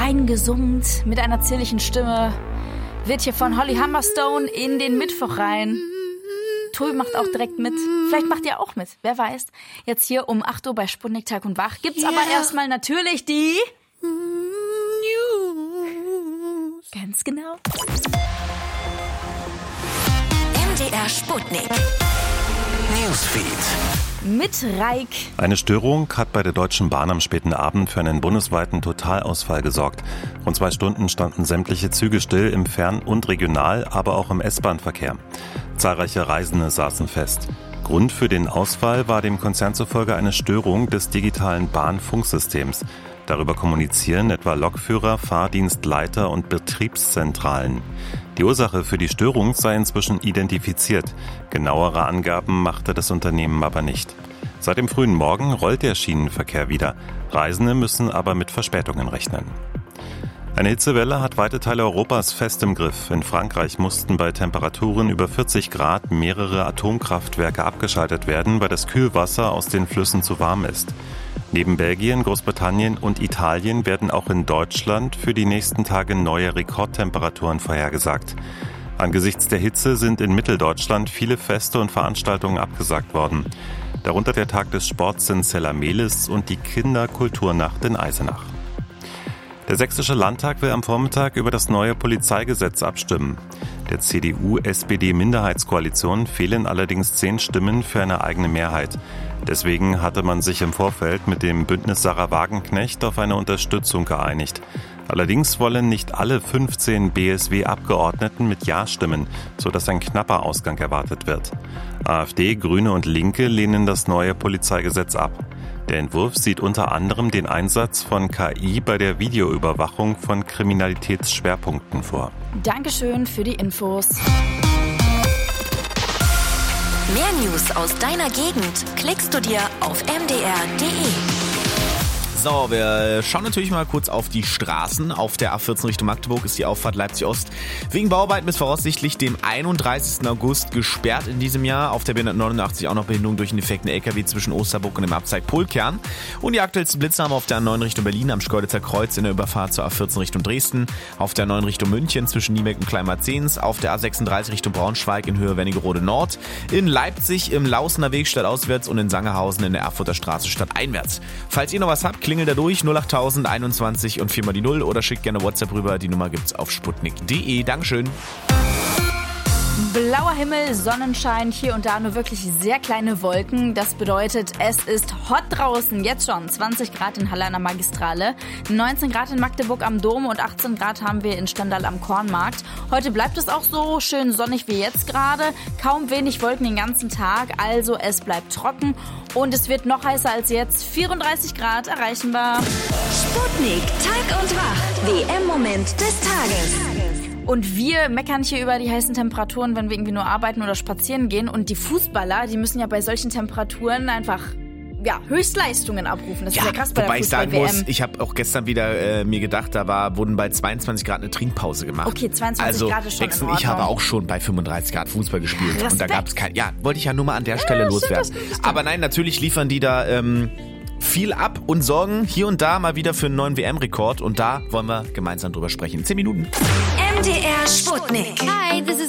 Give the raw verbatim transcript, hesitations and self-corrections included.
reingesummt mit einer zierlichen Stimme, wird hier von Holly Humberstone in den Mittwoch rein. Tobi macht auch direkt mit. Vielleicht macht ihr auch mit, wer weiß. Jetzt hier um acht Uhr bei Sputnik Tag und Wach gibt's yeah. aber erstmal natürlich die News. Ganz genau. M D R Sputnik Newsfeed. Mit Reik. Eine Störung hat bei der Deutschen Bahn am späten Abend für einen bundesweiten Totalausfall gesorgt. Rund zwei Stunden standen sämtliche Züge still im Fern- und Regional-, aber auch im S-Bahn-Verkehr. Zahlreiche Reisende saßen fest. Grund für den Ausfall war dem Konzern zufolge eine Störung des digitalen Bahnfunksystems. Darüber kommunizieren etwa Lokführer, Fahrdienstleiter und Betriebszentralen. Die Ursache für die Störung sei inzwischen identifiziert. Genauere Angaben machte das Unternehmen aber nicht. Seit dem frühen Morgen rollt der Schienenverkehr wieder. Reisende müssen aber mit Verspätungen rechnen. Eine Hitzewelle hat weite Teile Europas fest im Griff. In Frankreich mussten bei Temperaturen über vierzig Grad mehrere Atomkraftwerke abgeschaltet werden, weil das Kühlwasser aus den Flüssen zu warm ist. Neben Belgien, Großbritannien und Italien werden auch in Deutschland für die nächsten Tage neue Rekordtemperaturen vorhergesagt. Angesichts der Hitze sind in Mitteldeutschland viele Feste und Veranstaltungen abgesagt worden. Darunter der Tag des Sports in Zellamelis und die Kinderkulturnacht in Eisenach. Der Sächsische Landtag will am Vormittag über das neue Polizeigesetz abstimmen. Der C D U-S P D-Minderheitskoalition fehlen allerdings zehn Stimmen für eine eigene Mehrheit. Deswegen hatte man sich im Vorfeld mit dem Bündnis Sarah Wagenknecht auf eine Unterstützung geeinigt. Allerdings wollen nicht alle fünfzehn B S W-Abgeordneten mit Ja stimmen, sodass ein knapper Ausgang erwartet wird. AfD, Grüne und Linke lehnen das neue Polizeigesetz ab. Der Entwurf sieht unter anderem den Einsatz von K I bei der Videoüberwachung von Kriminalitätsschwerpunkten vor. Dankeschön für die Infos. Mehr News aus deiner Gegend klickst du dir auf m d r punkt d e. So, wir schauen natürlich mal kurz auf die Straßen. Auf der A vierzehn Richtung Magdeburg ist die Auffahrt Leipzig-Ost wegen Bauarbeiten bis voraussichtlich dem einunddreißigsten August gesperrt in diesem Jahr. Auf der B hundertneunundachtzig auch noch Behinderung durch einen defekten L K W zwischen Osterburg und dem Abzweig Polkern. Und die aktuellsten Blitze haben wir auf der A neun Richtung Berlin am Schkeuditzer Kreuz in der Überfahrt zur A vierzehn Richtung Dresden. Auf der A neun Richtung München zwischen Niebeck und Kleinmarzens. Auf der A sechsunddreißig Richtung Braunschweig in Höhe Wernigerode Nord. In Leipzig im Lausener Weg stadtauswärts und in Sangerhausen in der Erfurter Straße stadteinwärts. Falls ihr noch was habt, klingelt da durch null achttausend einundzwanzig und vier mal die null oder schickt gerne WhatsApp rüber. Die Nummer gibt's auf sputnik punkt d e. Dankeschön. Blauer Himmel, Sonnenschein, hier und da nur wirklich sehr kleine Wolken. Das bedeutet, es ist hot draußen, jetzt schon. zwanzig Grad in Halle an der Magistrale, neunzehn Grad in Magdeburg am Dom und achtzehn Grad haben wir in Stendal am Kornmarkt. Heute bleibt es auch so schön sonnig wie jetzt gerade. Kaum wenig Wolken den ganzen Tag, also es bleibt trocken und es wird noch heißer als jetzt. vierunddreißig Grad erreichen wir. Sputnik, Tag und Wach, W M-Moment des Tages. Und wir meckern hier über die heißen Temperaturen, wenn wir irgendwie nur arbeiten oder spazieren gehen. Und die Fußballer, die müssen ja bei solchen Temperaturen einfach ja, Höchstleistungen abrufen. Das ja, ist ja krass bei wobei der ich sagen Fußball-W M. muss, ich habe auch gestern wieder äh, mir gedacht, da war, wurden bei zweiundzwanzig Grad eine Trinkpause gemacht. Okay, zweiundzwanzig also, Grad ist schon Max in und ich Ordnung. habe auch schon bei fünfunddreißig Grad Fußball gespielt. Respekt. Und da gab es kein, ja, wollte ich ja nur mal an der Stelle ja, loswerden. stimmt, das stimmt. Aber nein, natürlich liefern die da ähm, viel ab und sorgen hier und da mal wieder für einen neuen W M-Rekord. Und da wollen wir gemeinsam drüber sprechen. Zehn Minuten. M D R Sputnik. Hi, this is